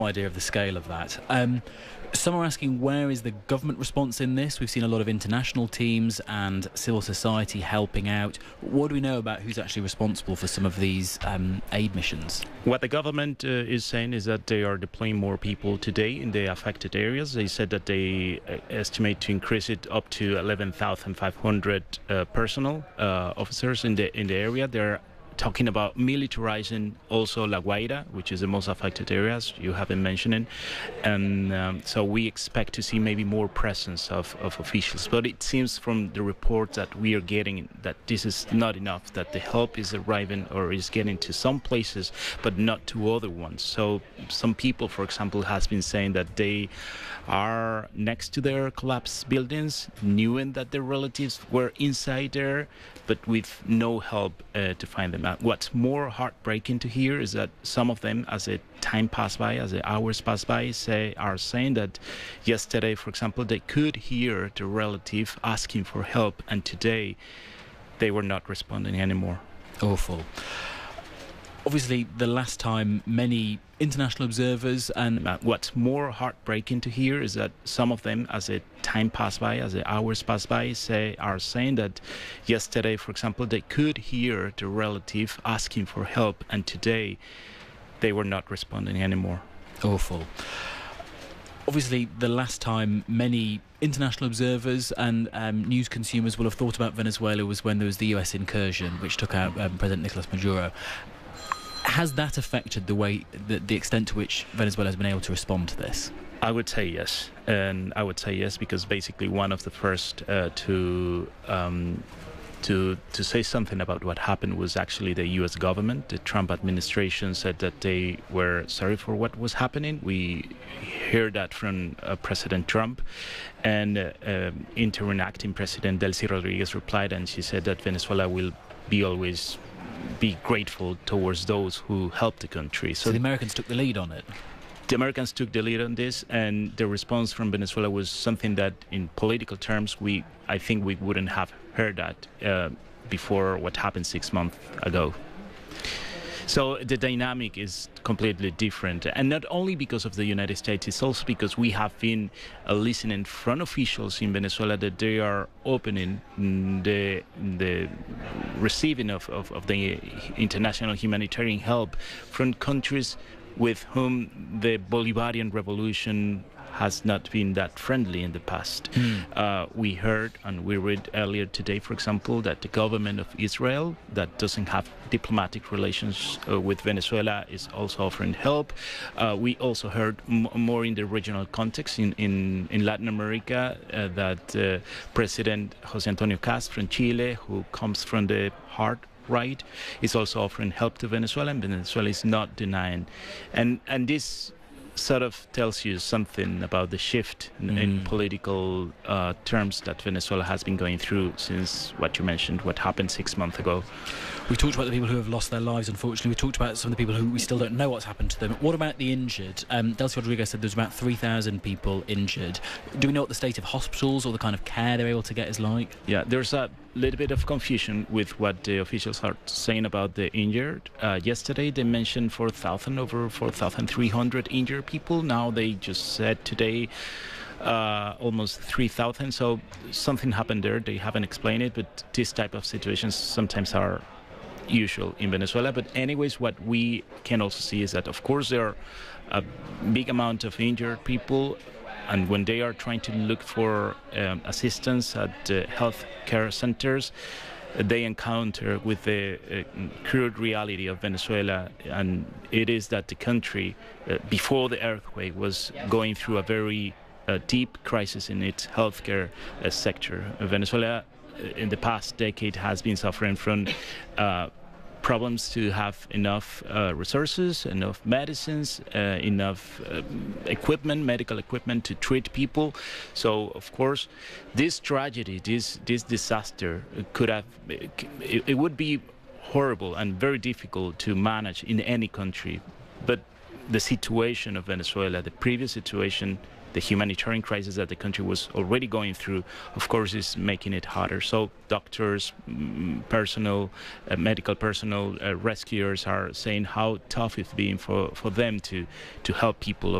Idea of the scale of that. Some are asking, where is the government response in this? We've seen a lot of international teams and civil society helping out. What do we know about who's actually responsible for some of these aid missions? What the government is saying is that they are deploying more people today in the affected areas. They said that they estimate to increase it up to 11,500 personnel officers in the area. They're talking about militarizing also La Guaira, which is the most affected areas you have been mentioning. And so we expect to see maybe more presence of officials. But it seems from the reports that we are getting that this is not enough, that the help is arriving or is getting to some places, but not to other ones. So some people, for example, has been saying that they are next to their collapsed buildings, knowing that their relatives were inside there, but with no help to find them out. What's more heartbreaking to hear is that some of them, as the time passed by, as the hours pass by, are saying that yesterday, for example, they could hear the relative asking for help, and today they were not responding anymore. Awful. Obviously, the last time many international observers and what's more heartbreaking to hear is that some of them, as the time passed by, as the hours pass by, are saying that yesterday, for example, they could hear the relative asking for help, and today they were not responding anymore. Awful. Obviously, the last time many international observers and news consumers will have thought about Venezuela was when there was the US incursion, which took out President Nicolas Maduro. Has that affected the extent to which Venezuela has been able to respond to this? I would say yes, and I would say yes because basically one of the first to say something about what happened was actually the U.S. government. The Trump administration said that they were sorry for what was happening. We heard that from President Trump, and interim acting President Delcy Rodriguez replied, and she said that Venezuela will always be grateful towards those who helped the country. So the Americans took the lead on it? The Americans took the lead on this, and the response from Venezuela was something that, in political terms, I think we wouldn't have heard that before what happened 6 months ago. So the dynamic is completely different, and not only because of the United States, it's also because we have been listening from officials in Venezuela that they are opening the receiving of the international humanitarian help from countries with whom the Bolivarian revolution has not been that friendly in the past. We heard and we read earlier today, for example, that the government of Israel, that doesn't have diplomatic relations with Venezuela, is also offering help. We also heard more in the regional context in Latin America that President Jose Antonio Cast from Chile, who comes from the hard right, is also offering help to Venezuela, and Venezuela is not denying. And this sort of tells you something about the shift in political terms that Venezuela has been going through since what you mentioned, what happened 6 months ago. We talked about the people who have lost their lives, unfortunately. We talked about some of the people who we still don't know what's happened to them. What about the injured? Delcy Rodriguez said there's about 3,000 people injured. Do we know what the state of hospitals or the kind of care they're able to get is like? Yeah, there's a little bit of confusion with what the officials are saying about the injured. Yesterday they mentioned over 4,300 injured people. Now they just said today almost 3,000. So something happened there. They haven't explained it, but this type of situations sometimes are usual in Venezuela. But anyways, what we can also see is that, of course, there are a big amount of injured people, and when they are trying to look for assistance at health care centers, they encounter with the crude reality of Venezuela, and it is that the country, before the earthquake, was going through a very deep crisis in its healthcare sector. Venezuela, in the past decade, has been suffering from problems to have enough resources, enough medicines, enough medical equipment to treat people. So, of course, this tragedy, this disaster it would be horrible and very difficult to manage in any country. But the situation of Venezuela, the previous situation, the humanitarian crisis that the country was already going through, of course, is making it harder. So doctors, personnel, medical personnel, rescuers are saying how tough it's been for them to help people